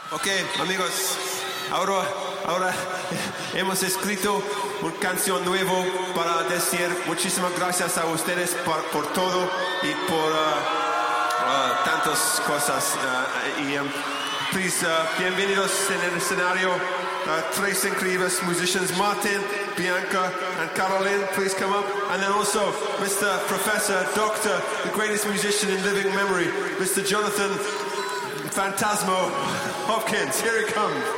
Ok, amigos, ahora hemos escrito una canción nueva para decir muchísimas gracias a ustedes por todo y por tantas cosas. Please, bienvenidos en el escenario. Tres incredibles musicians, Martin, Bianca, and Caroline. Please come up. And then also Mr. Professor, Doctor, the greatest musician in living memory, Mr. Jonathan Phantasmo Hopkins. Here he comes.